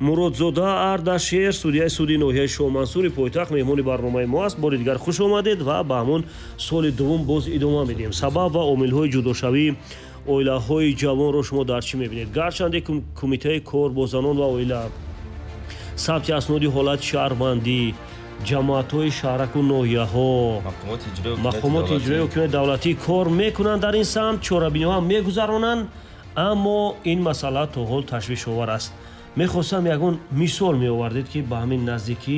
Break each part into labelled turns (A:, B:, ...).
A: Муродзода Ардашер, судияи суди ноҳияи Шоҳмансури пойтахт меҳмони барномаи мо аст. Бори дигар хуш омадед ва ба ҳамон соли дуввум боз идома медиҳем. Сабаб ва омилҳои ҷудошавии оилаҳои ҷавонро шумо дар чӣ мебинед? Гарчанде кумитаи кор бо занон ва оила, сабти асноди ҳолати шаҳрвандӣ, ҷамоатҳои шаҳраку ноҳияҳо, мақомоти иҷроии ҳокимияти давлатӣ кор мекунанд дар ин самт, чорабиниҳо ҳам мегузаронанд, аммо ин масъала то ҳол ташвишовар аст. мехостам ягон мисол меовардед ки ба ҳамин наздикӣ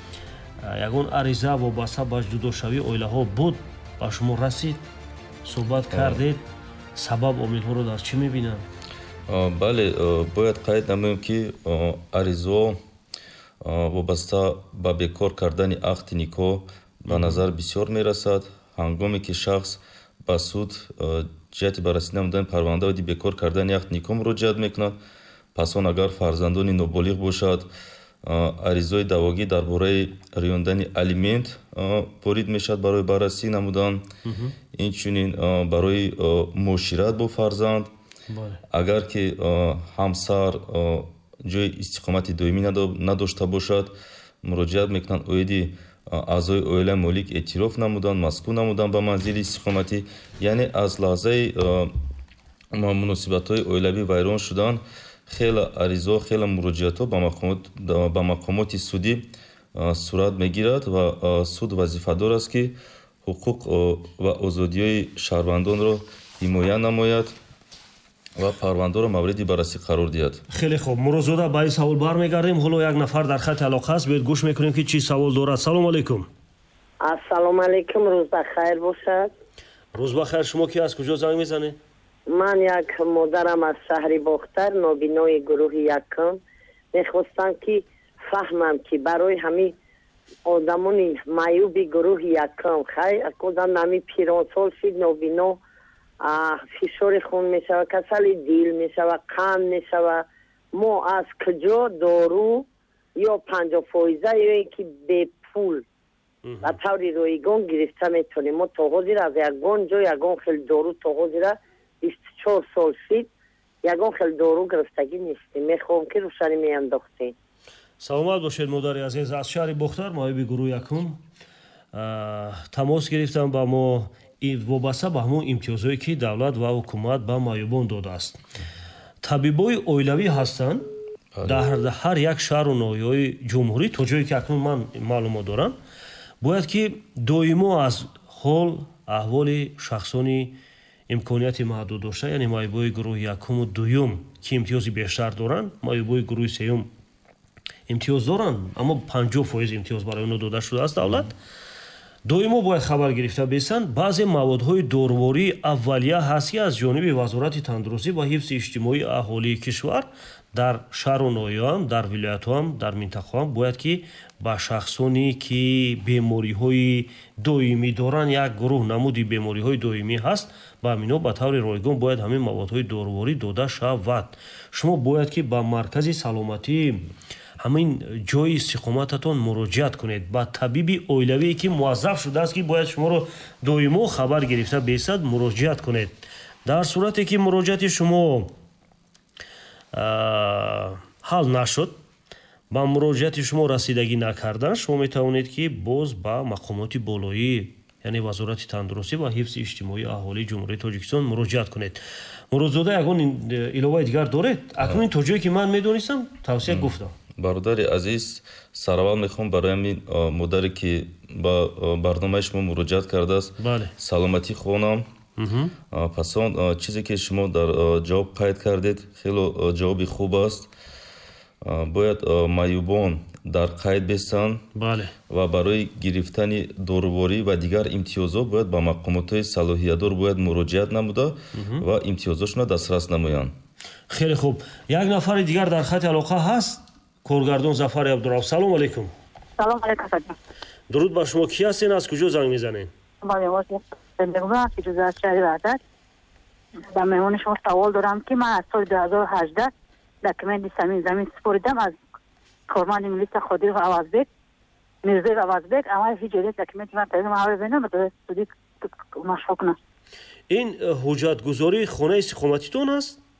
A: ягон ариза вобаста ба ҷудошавии оилаҳо буд, ба шумо расид, суҳбат кардед, сабаб омилҳоро дар чӣ мебинанд?
B: бале, бояд қайд намоем ки аризаҳо вобаста ба бекор кардани ақди никоҳ ба назар бисёр мерасад. ҳангоме ки шахс ба суд ҷиҳати баррасӣ намудани парвандаи бекор кардани ақди никоҳ муроҷиат мекунад. пас он агар фарзандони ноболиғ бошад, аризаи даъвогӣ дар бораи риёндани алимент ворид мешавад барои баррасӣ намудан. инчунин барои муошират бо фарзанд, агар ки ҳамсар ҷои истиқомати доимӣ надошта бошад, муроҷиат мекунанд оиди аъзои оилаи молик эътироф намудан, маскун намудан ба манзили истиқоматӣ. яъне аз лаҳзаи муносибатҳои оилавӣ вайрон шудан, хела аризаҳо, хела муроҷиатҳо ба мақомоти судӣ сурат мегирад ва суд вазифадор аст ки ҳуқуқ ва озодиҳои шаҳрвандонро ҳимоя намояд ва парвандаро мавриди баррасӣ қарор диҳад.
A: хеле хуб, Муродзода ба ин савол бармегардем. ҳоло як нафар дар хати алоқа аст, бояд гӯш мекунем ки чӣ савол дорад. салому алайкум.
C: ассалому алайкум, рӯз бахайр бошад.
A: рӯз бахайр, шумо ки аз куҷо занг мезанед?
C: ман як модарам аз шаҳри Бохтар, нобинои гурӯҳи якум. мехостам ки фаҳмам ки барои ҳамин одамони маъюби гурӯҳи якум хай акодам нами пиронсол шид нобино фишори хун мешава, касали дил мешава, қанд мешава, мо аз куҷо дору ё 50% ё ин ки бепул ба таври ройгон гирифта метавонем. мо то ҳозир аз ягон ҷо ягон хел дору то ҳозира 24 сол шид ягон хел дору гирифтагӣ нестем. мехоҳам ки рӯшанӣ меандохтем.
A: саломат бошед модари азиз. аз шаҳри Бохтар маъюби гурӯҳи якум тамос гирифтам ба мо вобаста ба ҳамон имтиёзҳое ки давлат ва ҳукумат ба маъюбон додааст. табибои оилавӣ ҳастанд дар ҳар як шаҳру ноҳияҳои ҷумҳурӣ, то ҷое ки акнун ман маълумот дорам. бояд ки доимо аз ҳол аҳволи шахсони имконияти маҳдуд дошта, яъне маъюбои гурӯҳи якуму дуюм ки имтиёзи бештар доранд, маъюбои гурӯҳи сеюм имтиёз доранд, аммо 50% имтиёз барои онҳо дода шудааст давлат. доимо бояд хабар гирифта бесанд баъзе маводҳои дорвории аввалия ҳаст ки аз ҷониби вазорати тандурустӣ ва ҳифзи иҷтимоии аҳолии кишвар дар шаҳру ноҳияҳам, дар вилоятҳоам, дар минтақаҳам бояд ки ба шахсоне ки бемориҳои доимӣ доранд, як гурӯҳ намуди бемориҳои доимӣ ҳаст, ба ҳаминҳо ба таври ройгон бояд ҳамин маводҳои дорворӣ дода шавад. шумо бояд ки ба маркази саломатӣ ҳамин ҷои истиқомататон муроҷиат кунед, ба табиби оилавие ки муаззаф шудааст ки бояд шуморо доимо хабар гирифта бесад муроҷиат кунед. дар сурате ки муроҷиати шумо ҳал нашуд, ба муроҷиати шумо расидагӣ накардан, шумо метавонед ки боз ба мақомоти болоӣ, яъне вазорати тандурустӣ ва ҳифзи иҷтимоии аҳолии ҷумҳурии Тоҷикистон муроҷиат кунед. Муродзода ягон иловаи дигар доред? акнун то ҷое ки ман медонистам тавсия гуфтам.
B: бародари азиз, сараввал мехоҳам барои ҳамин модаре ки ба барномаи шумо муроҷиат кардааст саломатӣ хонам. пас он чизе ки шумо дар ҷавоб қайд кардед хело ҷавоби хуб аст. бояд маъюбон дар қайд бестанд ва барои гирифтани дорворӣ ва дигар имтиёзҳо бояд ба мақомотҳои салоҳиятдор бояд муроҷиат намуда ва имтиёзҳошонро дастрас намоянд.
A: хеле хуб, як нафари дигар дар хати алоқа ҳаст. коргардон Зафари Абдурав. салому алайкум.
D: салом алайкум саҷон.
A: дуруд ба шумо. ки ҳастен? аз куҷо занг мезанед?
D: ба меҳмони шумо савол дорам ки ман аз соли 2018 документи замин супоридам аз корманди милиса Ходиров Авазбек, Мирзоев Авазбек, аммо ҳеҷ ҷои документи ман таъин мавридам ба суди машғул кунам.
A: ин ҳуҷҷатгузории хонаи истиқоматитон аст?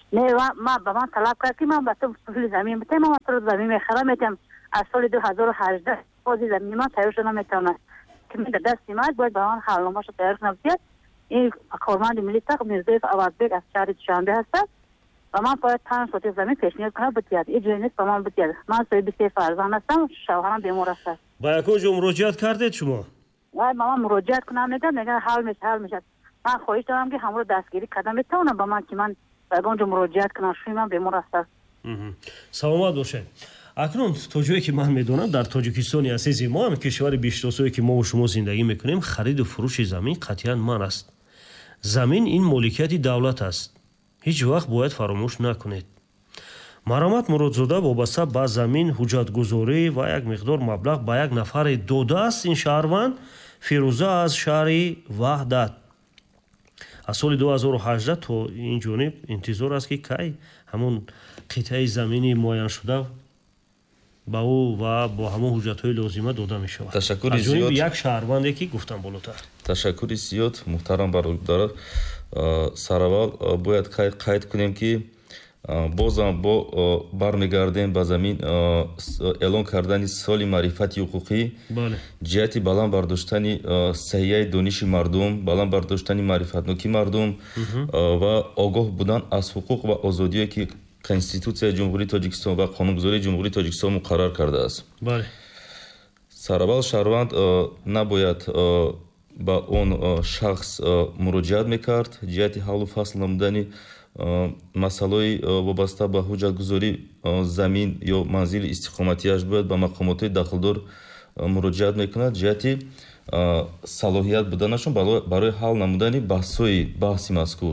D: не ма ба ман талаб кард ки ман ба ту пули замин битем, ман то замин мехарам метам аз соли 2018 бози замин ман тайёр шуда метавонад ки мен дар дасти ман бояд ба ман ҳалномаашо тайёр кунам зиёд. این کارمند ملی تق میرزاев авазбек از شهر دوشنبه هستد و من باید 5 سوت زمین پیشنهاد کنم بدهید. این جای نیست به من بدهید. من صاحب 3 فرزند هستم، شوهرم بیمار است.
A: با یکجا مراجعت کردید شما؟
D: وای من مراجعت کنم میگن حل میشه. من خواهش دارم که همون دستگیری کردم میتونم با من که من به اونجا مراجعت کنم، شوی من بیمار است.
A: سلامت باشید. اکنون تا جایی که من میدونم در تاجیکستان عزیز ما هم کشور بیشتاسویی که ما و شما زندگی میکنیم خرید و فروش زمین قطعا من است. زمین این ملکیت دولت است. هیچ وقت باید فراموش نکنید. مرامت مرادزاده وابسته به زمین حجتگذاری و یک مقدار مبلغ به یک نفر داده است. این شهروند فیروزه از شهر وحدت. از سال 2018 تا این جانب انتظار است که کی همون قطعه زمینی معین شده با او و با همون حجت‌های لازمه داده می شود.
B: تشکر
A: از
B: زیاد.
A: یک شهروندی که گفتم بالاتر.
B: تشکر زیاد محترم برادر. سراول باید قید کنیم که بازم با برمیگردیم به زمین اعلان کردن سال معرفت حقوقی.
A: بله.
B: جهت بلند برداشتن صحیح دانش مردم، بلند برداشتن معرفت‌نوکی مردم و آگاه بودن از حقوق و آزادی‌ای که کنستیتوسیای جمهوری تاجیکستان و قانونگذاری جمهوری تاجیکستان مقرر کرده است.
A: بله.
B: سراول شهروند نباید با اون شخص مراجعت میکرد. جهت حل و فصل نمودن مسائل وابسته به حجتگذاری زمین یا منزل استقامتیش باید به مقامات داخلدار مراجعت میکند. جهت صلاحیت بودنشون برای حل نمودن بحثی مذکور.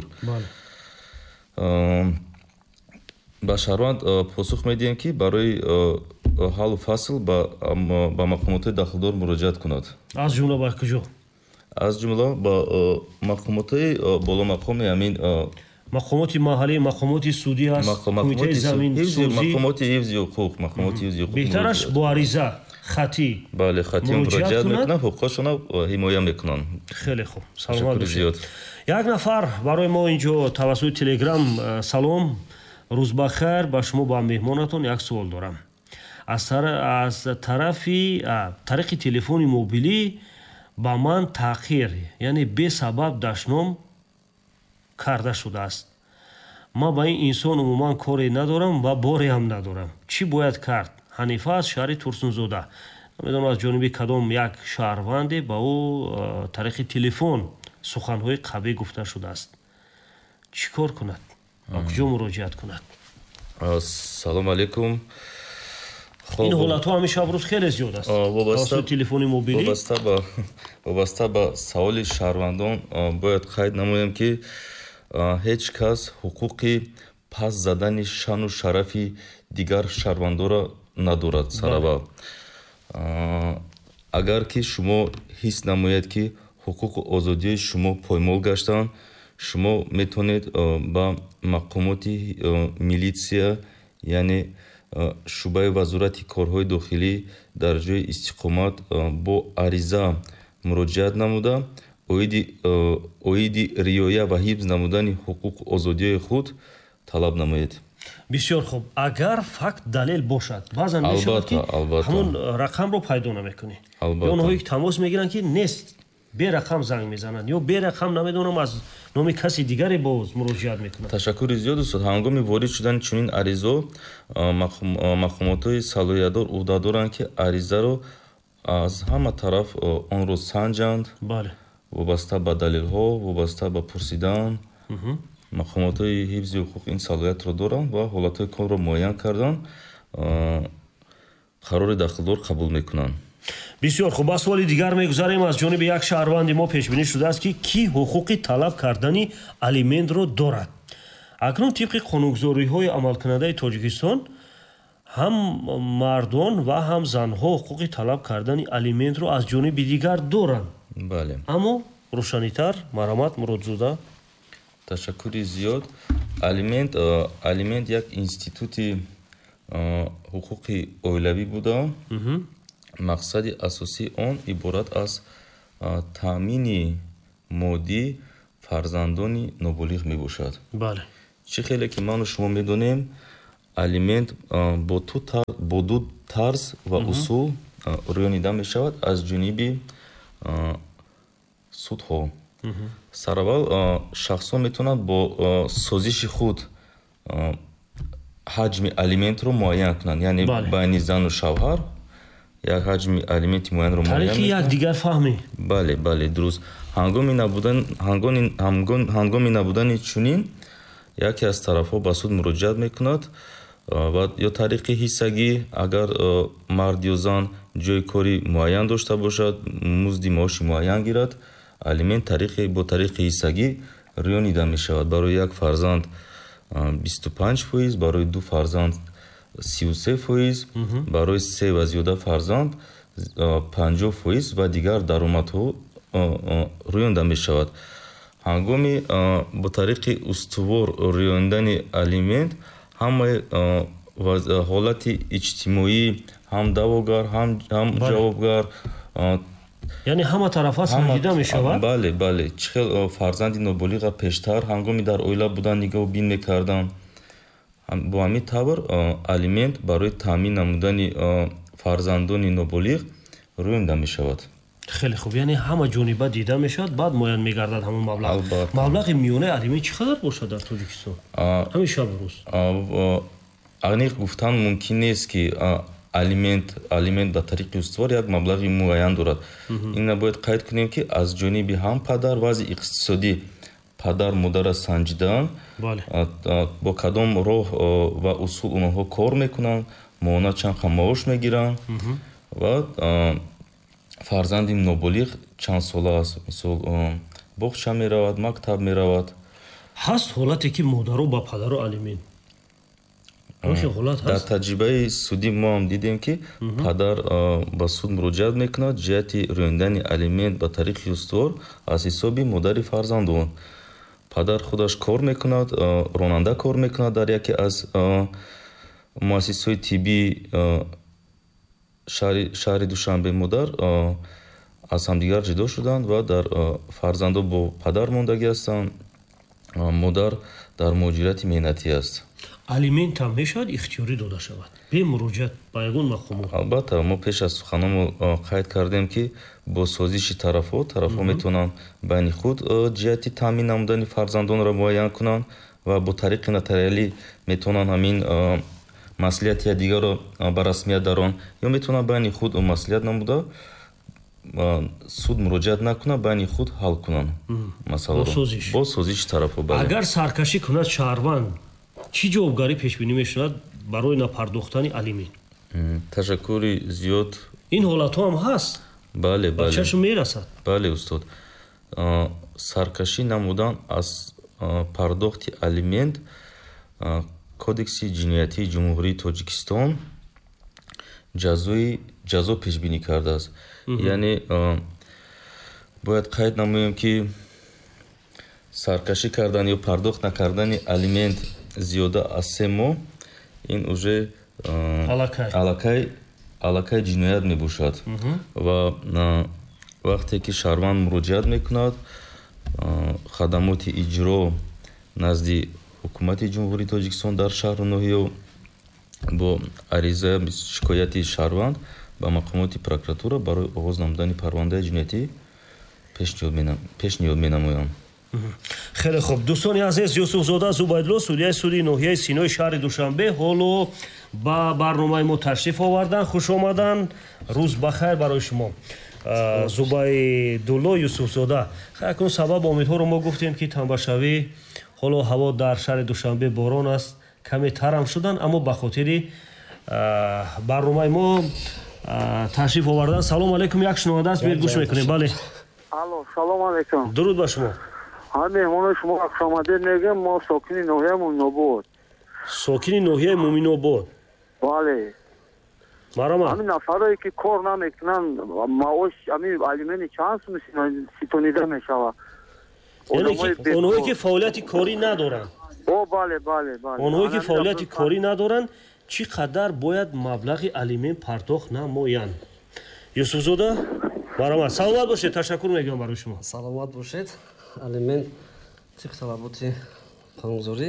A: بله.
B: با شهروند پاسخ میدیم که برای حل و فصل با مقامات داخلدار مراجعت کند.
A: از جمله با کجا؟
B: از جمله با مقامات بالا مقام همین
A: مقامات محلی، مقامات سودی هست، کمیته زمین سوزی،
B: مقامات حفظ حقوق،
A: بهترش با عریضه خطی.
B: بله خطی مراجعت میکنن، حقوقشون حمایت میکنن.
A: خیلی خوب. سلامت باشید. یک نفر برای ما اینجا توسط تلگرام سلام روز بخیر با شما با مهمانتون یک سوال دارم. از طریق تلفن موبیلی با من تأخیر یعنی به سبب دشنام کرده شده است. ما با این انسان عموما کاری ندارم و باری هم ندارم. چی باید کرد؟ حنیفه از شهر ترسونزاده. میدونم از جانب کدام یک شهروندی با او طریق تلفن سخنهای قوی گفته شده است. چی کار کند؟ کجا مراجعت کند؟
B: سلام علیکم.
A: این حالت ها همیشه امروز خیلی زیاد است. وابسته تلفن موبیلی
B: وابسته به سوال شهروندان باید قید نمایم که هیچ کس حقوق پس زدن شان و شرفی دیگر شهروندان را ندارد. سراوا اگر که شما حس نماید که حقوق و آزادی شما پایمال گشتند، شما میتونید با مقامات میلیسیا یعنی شعبه وزارت کارهای داخلی در جای استقامت با عریضه مراجعت نموده اویدی ریایه و حفظ نمودن حقوق آزادی خود طلب نماید.
A: بسیار خوب. اگر فقط دلیل باشد بعضا میشود که همون رقم رو پیدا نمیکنی یا اونهایی که تماس میگیرن که نیست به رقم زنگ میزنن یا به رقم نمیدونم از نام کسی دیگری باز مراجعت میکنن.
B: تشکر زیاد است. هنگام وارد شدن چنین عریضه مقامات صلاحیت‌دار عهده‌دارند که عریضه رو از همه طرف آن رو سنجند.
A: بله.
B: وابسته به دلیل‌ها، وابسته به پرسیدن. مقامات حفظ حقوق این صلاحیت رو دارند و حالت‌های کار رو معین کردن. قرار داخلدار قبول میکنن.
A: بسیار خوب. با سوال دیگر میگذاریم. از جانب یک شهروند ما پیش بینی شده است که کی حقوقی طلب کردن الیمنت رو دارد. اکنون طبق قانونگذاری‌های عملکننده تاجیکستان هم مردان و هم زنها حقوقی طلب کردن الیمنت رو از جانب دیگر دارند.
B: بله.
A: اما روشنی‌تر مرامت مرادزاده.
B: تشکر زیاد. الیمنت یک اینستیتوت حقوقی اولیوی بوده. مقصد اساسی آن عبارت از تامین مادی فرزندان نابالغ می باشد.
A: بله.
B: чӣ хеле ки ману шумо медонем, алимент бо ду тарз ва усул рӯёнида мешавад аз ҷониби судҳо. сараввал шахсҳо метавонанд бо созиши худ ҳаҷми алиментро муайян кунанд, яъне байни зану шавҳар як ҳаҷми алименти муайянро муайян
A: тариқи якдигар фаҳмӣ.
B: бале дуруст. ҳангоми набудани чунин яке аз тарафҳо ба суд муроҷиат мекунад ва ё тариқи ҳиссагӣ, агар мард ё зан ҷои кори муайян дошта бошад, музди маоши муайян гирад, алимент бо тариқи ҳиссагӣ рӯёнида мешавад. барои як фарзанд 25%, барои ду фарзанд 33%, барои се ва зиёда фарзанд 50% ва дигар даромадҳо рӯёнида мешавад. ҳангоми бо тариқи устувор рӯёнидани алимент ҳамаи ҳолати иҷтимоӣ, ҳам даъвогар, ҳам ҷавобгар,
A: яъне ҳама тарафа сангида мешавад.
B: бале чӣ хел фарзанди ноболиға пештар ҳангоми дар оила будан нигоҳубин мекарданд. бо ҳамин тавр алимент барои таъмин намудани фарзандони ноболиғ рӯёнида мешавад.
A: хеле хуб, яъне ҳама ҷониба дида мешавад, баъд муайян мегардад ҳамон маблағ. маблағи миёнаи алимент чӣ қадар бошад дар Тоҷикистон ҳамин шаб рӯз?
B: аниқ гуфтан мумкин нест ки алимент ба тариқи устувор як маблағи муайян дорад. ин набояд қайд кунем ки аз ҷониби ҳам падар вазъи иқтисодӣ падар модара санҷидаанд, бо кадом роҳ ва усул онҳо кор мекунанд, моҳона чанд маош мегиранд ва фарзанди ноболиғ чанд сола аст, мисол боғча меравад, мактаб меравад.
A: ҳаст ҳолате ки модаро ба падаро алимент?
B: дар таҷрибаи судӣ мо ҳам дидем ки падар ба суд муроҷиат мекунад ҷиҳати рӯёнидани алимент ба тариқи устувор аз ҳисоби модари фарзандон. падар худаш кор мекунад, ронанда кор мекунад дар яке аз муассисаҳои тиббии шаҳри Душанбе. модар аз ҳамдигар ҷудо шуданд ва дар фарзандон бо падар мондагӣ ҳастанд. модар дар муҳоҷирати меҳнатӣ аст.
A: алимент ҳам мешавад ихтиёрӣ дода шавад бе муроҷиат ба ягон мақомот?
B: албатта, мо пеш аз суханомо қайд кардем ки бо созиши тарафҳо метавонанд байни худ ҷиҳати таъмин намудани фарзандонро муайян кунанд ва бо тариқи нотариалӣ метавонанд ҳамин маслиҳати якдигарро ба расмият дарон ё метавонанд байни худ маслиҳат намуда суд муроҷиат накунанд, байни худ ҳал кунанд масъаларо бо созиши тарафҳо.
A: агар саркашӣ кунад шаҳрванд, чӣ ҷавобгарӣ пешбинӣ мешавад барои напардохтани алимент?
B: ташаккури зиёд.
A: ин ҳолатҳо ҳам ҳаст, ба чашм мерасад.
B: бале устод, саркашӣ намудан аз пардохти алимент кодекси ҷиноятии ҷумҳурии Тоҷикистон ҷазо пешбинӣ кардааст. яъне бояд қайд намоем ки саркашӣ кардан ё пардохт накардани алимент зиёда аз 3 моҳ ин уже аллакай ҷиноят мебошад ва вақте ки шаҳрванд муроҷиат мекунад хадамоти иҷро назди ҳукумати ҷумҳурии Тоҷикистон дар шаҳру ноҳиё бо ариза шикояти шаҳрванд ба мақомоти прокуратура барои оғоз намудани парвандаи ҷиноятӣ пешниҳод менамоянд.
A: хеле хуб, дӯстони азиз, Юсуфзода Зубайдулло, судяи суди ноҳияи Синои шаҳри Душанбе ҳоло ба барномаи мо ташриф овардан. хуш омадан, рӯз бахайр барои шумо. Зубайдулло Юсуфзода, якун сабаб омидҳоро мо гуфтем ки танбашавӣ ҳоло ҳаво дар шаҳри Душанбе борон аст, каме тарам шудан, аммо ба хотири барномаи мо ташриф овардан. салом алейкум, як шунаванда аст, бир гӯш мекунем. бале.
E: алло, салом алейкум.
A: дуруд ба шумо.
E: меҳмони шумо хушомадед мегӯем. мо сокини ноҳияи Муминобод.
A: сокини ноҳияи Муминобод?
E: бале.
A: марҳамат.
E: ҳамин нафарое ки кор намекунанд, маош ҳамин алимени чанд сум ситонида мешавад.
A: онҳое ки фаъолияти корӣ надоранд.
E: бале.
A: онҳое ки фаъолияти корӣ надоранд чӣ қадар бояд маблағи алимент пардохт намоянд? Юсуфзода, марҳамат. саломат бошед, ташаккур мегӯям барои шумо.
F: саломат бошед. алимент тибқи талаботи қонунгузорӣ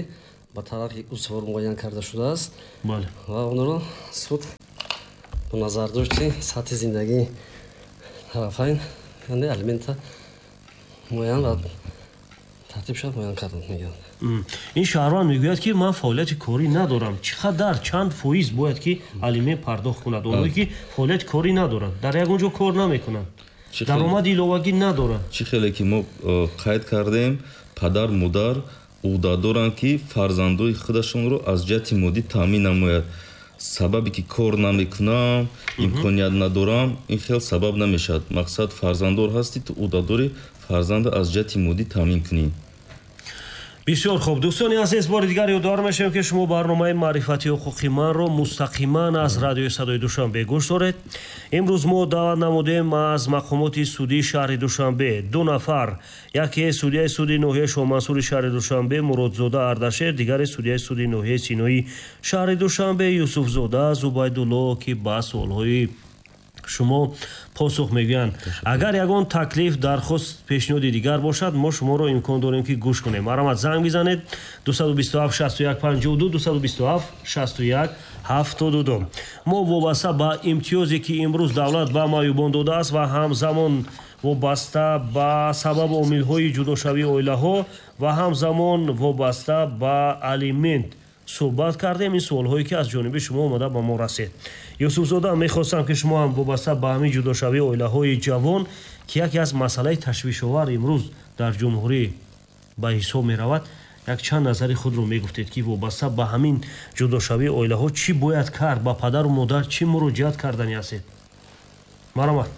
F: ба тарафи устувор муайян карда шудааст
A: бале
F: ва онро суд бо назардошти сатҳи зиндагии тарафайн яъне алимента муайян ва тартибшон муайян карда мегӯяд.
A: ин шаҳрванд мегӯяд ки ман фаъолияти корӣ надорам. Чӣ қадар чанд фоиз бояд ки алимент пардохт кунад онҳое ки фаъолияти корӣ надоранд, дар ягон ҷо кор намекунанд, даромади иловагӣ надоранд?
B: чӣ хеле ки мо қайд кардем, падар модар ӯҳда доранд ки фарзандои худашонро аз ҷиҳати моддӣ таъмин намояд. сабабе ки кор намекунам, имконият надорам, ин хел сабаб намешавад. мақсад фарзанддор ҳастӣ, ту ӯҳдадори фарзанда аз ҷиҳати моддӣ таъмин кунӣ.
A: бисёр хуб дӯстони азиз, бори дигар ёддор мешавем ки шумо барномаи маърифати ҳуқуқи манро мустақиман аз радиои садои душанбе гӯш доред. имрӯз мо даъват намудем аз мақомоти судии шаҳри душанбе 2 нафар, яке судияи суди ноҳияи шоҳмансури шаҳри душанбе Муродзода Ардашер, дигаре судияи суди ноҳияи Синоии шаҳри душанбе Юсуфзода Зубайдулло ки ба суолҳои шумо посух мегӯянд. агар ягон таклиф дархост пешниҳоди дигар бошад, мо шуморо имкон дорем ки гӯш кунем. маромад занг бизанед 227 61 52 227 61 72. мо вобаста ба имтиёзе ки имрӯз давлат ба маъюбон додааст ва ҳамзамон вобаста ба сабаб омилҳои ҷудошавии оилаҳо ва ҳамзамон вобаста ба алимент суҳбат кардем. ин суолҳое ки аз ҷониби шумо омада ба мо расед. Юсуфзода, мехостам ки шумо ҳам вобаста ба ҳамин ҷудошавии оилаҳои ҷавон ки яке аз масъалаи ташвишовар имрӯз дар ҷумҳурӣ ба ҳисоб меравад, як чанд назари худро мегуфтед ки вобаста ба ҳамин ҷудошавии оилаҳо чӣ бояд кард, ба падару модар чӣ муроҷиат кардани ҳастед? маромад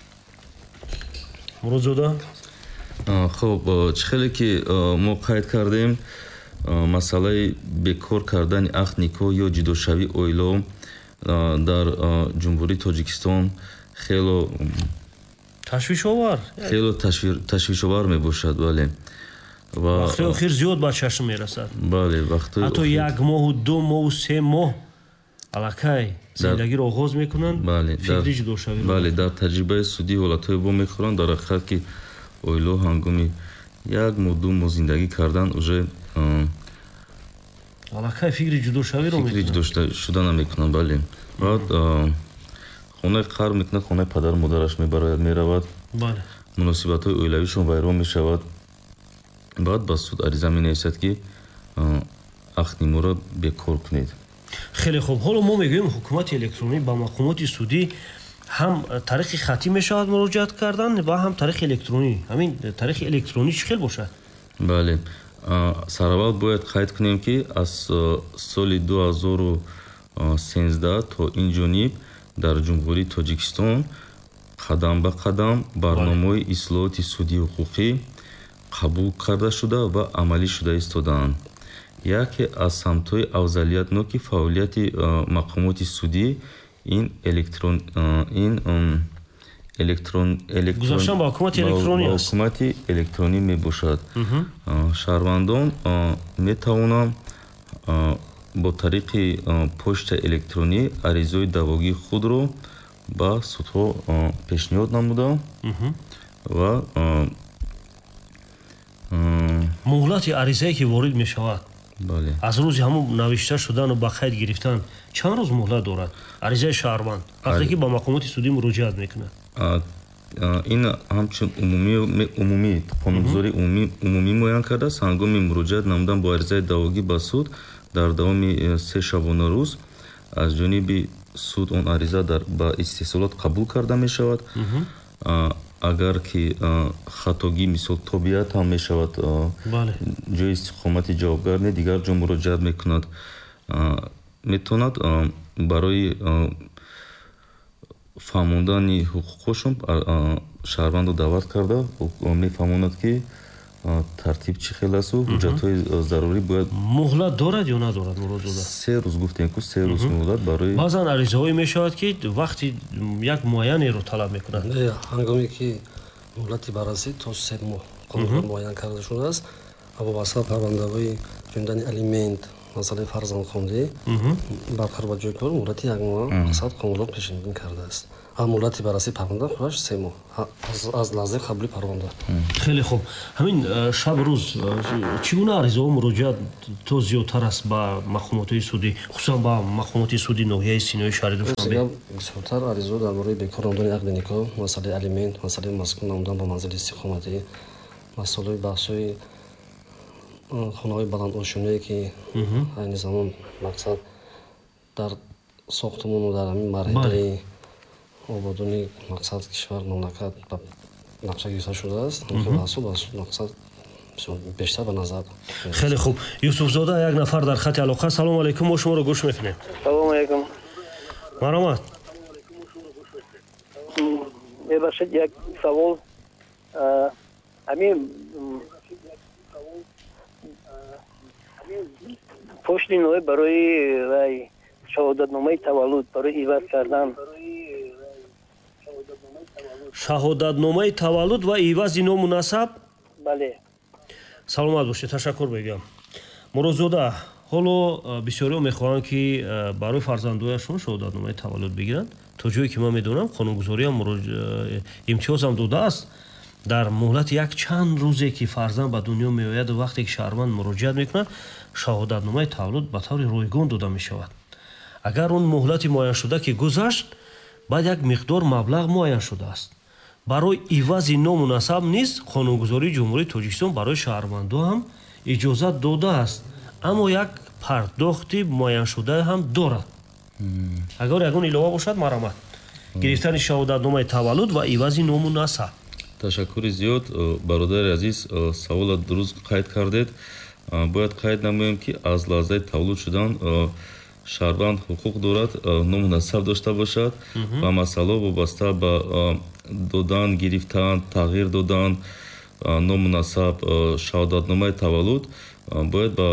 A: Муродзода.
B: хуб, чӣ хеле ки мо қайд кардем, масъалаи бекор кардани ақд никоҳ ё ҷудошавии оилаҳо дар ҷумҳурии Тоҷикистон хело ташвишовар мебошад. бале
A: вақти охир зиёд ба чашм мерасад.
B: бале вақти
A: ҳатто 1 моҳу 2 моҳу 3 моҳ аллакай зиндагиро оғоз мекунанд. фикри ҷудошавӣ.
B: бале дар таҷрибаи судӣ ҳолатҳое бо мехӯранд, дар ҳақиқат ки оилаҳо ҳангоми 1 моҳ 2 моҳ зиндагӣ кардан уже
A: аллакай фикри ҷудошавиро
B: шуда намекунанд. бале баъд хонаи қарз мекунад, хонаи падару модараш мебарояд, меравад, муносибатҳои оилавишон вайрон мешавад. баъд ба суд ариза менависад ки ақди моро бекор кунед.
A: хеле хуб, ҳоло мо мегӯем ҳукумати электронӣ ба мақомоти судӣ ҳам тариқи хатӣ мешавад муроҷиат кардан ва ҳам тариқи электронӣ. ҳамин тариқи электронӣ чӣ хел бошад?
B: бале сараввал бояд қайд кунем ки аз соли 2013 то инҷониб дар ҷумҳурии Тоҷикистон қадам ба қадам барномаҳои ислоҳоти судии ҳуқуқӣ қабул карда шуда ва амалӣ шуда истодаанд. яке аз самтҳои афзалиятноки фаъолияти мақомоти судӣ ин
A: гузаштан ба ҳукумати
B: электронӣ мебошад. шаҳрвандон метавонанд бо тариқи почтаи электронӣ аризаҳои даъвогии худро ба судҳо пешниҳод намуда ва
A: муҳлати аризае ки ворид мешавад аз рӯзи ҳамун навишта шудану ба қайд гирифтан чанд рӯз муҳлат дорад аризаи шаҳрванд вақте ки ба мақомоти судӣ муроҷиат мекунад?
B: ин ҳамчун умумӣ қонунгузори умумӣ муайян кардааст. ҳангоми муроҷиат намудан бо аризаи даъвогӣ ба суд дар давоми 3 шабона рӯз аз ҷониби суд он ариза ба истеҳсолот қабул карда мешавад. агар ки хатогӣ мисол тобиат ҳам мешавад, ҷои истиқомати ҷавобгар не дигар ҷо муроҷиат мекунад. метавонад барои фаҳмондани ҳуқуқҳошон шаҳрвандро даъват карда мефаҳмонад ки тартиб чӣ хел асту ҳуҷҷатҳои зарурӣ бояд.
A: муҳлат дорад ё надорад Муродзода?
B: 3 рӯз гуфтем ку 3 рӯз муҳлат барои
A: баъзан аризаҳое мешавад ки вақти як муайянеро талаб мекунад.
F: ҳангоме ки муҳлати баррасӣ то 3 моҳ қонунгузор муайян карда шудааст ва вобаста парвандаҳои ҷонидан алимент масъалаи фарзандхондӣ барқарор ба ҷои кор муддати 1 моҳ мақсад қонунло пешниҳодӣ кардааст. муддати баррасии парванда худаш 3 моҳ аз лаҳзаи қабули парванда.
A: хеле хуб. ҳамин шаб рӯз чӣ гуна аризаҳо муроҷиат то зиёдтар аст ба маҳкумотҳои судӣ, хусусан ба маҳкумоти суди ноҳияи Синои шаҳри Душанбе?
F: бисёртар аризаҳо дар бораи бекор намудани ақди никоҳ, масъалаи алимент, масъалаи маскун намудан ба манзили истиқоматӣ, масъалаи баҳсҳои хонаҳои баландошуние ки айни замон мақсад дар сохтмону дар ҳамин марҳилаи ободони мақсад кишвар мамлакат ба нақша гирифта шудааст. баҳсу мақсад бештар ба назар.
A: хеле хуб. Юсуфзода як нафар дар хати алоқа. Салому алайкум, мо шуморо гӯш мекунем.
G: Салому алайкум.
A: Маромад.
G: Бебахшед, як савол. Ҳамин пошти ноҳӣ барои шаҳодатномаи таваллуд барои иваз кардан.
A: шаҳодатномаи таваллуд ва ивази ному насаб?
G: Бале.
A: саломат бошед, ташаккур мегӯям. Муродзода, ҳоло бисёриҳо мехоҳанд ки барои фарзандояшон шаҳодатномаи таваллуд бигиранд. То ҷое ки ман медонам, қонунгузориам имтиёзам додааст. дар муҳлати як чанд рӯзе ки фарзанд ба дунё меояду вақте ки шаҳрванд муроҷиат мекунад, шаҳодатномаи таваллуд ба таври ройгон дода мешавад. агар он муҳлати муайяншуда ки гузашт, баъд як миқдор маблағ муайян шудааст. барои ивази ному насаб низ қонунгузории ҷумҳурии Тоҷикистон барои шаҳрвандон ҳам иҷозат додааст, аммо як пардохти муайяншуда ҳам дорад. агар ягон илова бошад, маромад. гирифтани шаҳодатномаи таваллуд ва ивази ному насаб.
B: ташаккури зиёд бародари азиз, савола дуруст қайд кардед. бояд қайд намоем ки аз лаҳзаи таваллуд шудан шаҳрванд ҳуқуқ дорад ному насаб дошта бошад ва масъала вобаста ба додан, гирифтан, тағйир додан ному насаб, шаҳодатномаи таваллуд бояд ба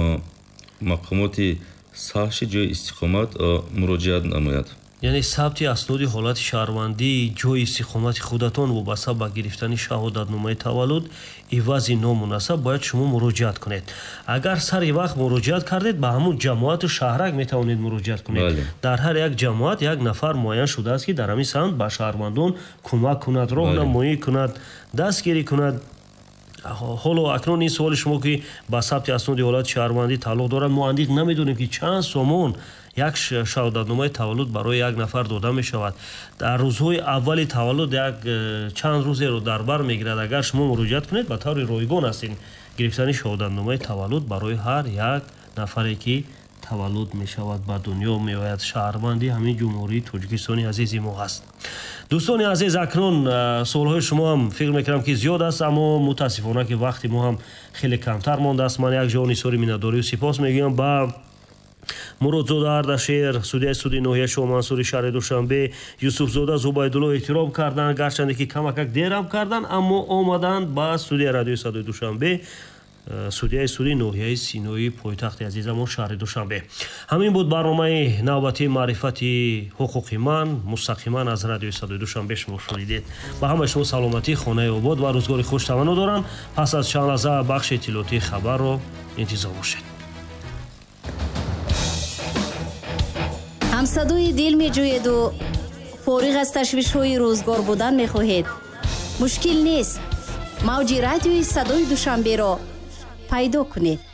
B: мақомоти саҳши ҷои истиқомат муроҷиат намояд.
A: яъне сабти асноди ҳолати шаҳрвандии ҷои истиқомати худатон вобаста ба гирифтани шаҳодатномаи таваллуд ивази ному насаб бояд шумо муроҷиат кунед. агар сари вақт муроҷиат кардед, ба ҳамун ҷамоату шаҳрак метавонед муроҷиат кунед. дар ҳар як ҷамоат як нафар муайян шудааст ки дар ҳамин самт ба шаҳрвандон кӯмак кунад, роҳнамоӣ кунад, дастгирӣ кунад. ҳоло акнун ин суоли шумо ки ба сабти асноди ҳолати шаҳрвандӣ тааллуқ дорад, мо андиқ намедонем ки чанд сомон як шаҳодатномаи таваллуд барои як нафар дода мешавад. дар рӯзҳои аввали таваллуд як чанд рӯзеро дар бар мегирад. агар шумо муроҷиат кунед, ба таври ройгон аст ин гирифтани шаҳодатномаи таваллуд барои ҳар як нафаре ки таваллуд мешавад, ба дунё меояд, шаҳрванди ҳамин ҷумҳурии Тоҷикистони азизи мо ҳаст. дӯстони азиз, акнун суолҳои шумо ҳам фикр мекунам ки зиёд аст, аммо мутаассифона ки вақти мо ҳам хеле камтар мондааст. ман як ҷон изҳори миннатдорию сипос мегӯям ба Муродзода Ардашер, судяи суди ноҳияи Шоҳмансури шаҳри Душанбе, Юсуфзода Зубайдулло эҳтиром карданд, гарчанде ки камакак дерам карданд, аммо омаданд ба студияи радиои Садои Душанбе, судяи суди ноҳияи Синои пойтахти азизамон шаҳри Душанбе. ҳамин буд барномаи навбатии маърифати ҳуқуқи ман мустақиман аз радиои Садои Душанбе шумо шунидед. ба ҳамаи шумо саломатӣ, хонаи обод ва рӯзгори хуш таманно дорам. пас аз чанд лаҳза бахши иттилоотии хабарро интизор бошед.
H: ҳамсадои дил меҷӯеду фориғ аз ташвишҳои рӯзгор будан мехоҳед? мушкил нест. мавҷи радиои Садои Душанберо пайдо кунед.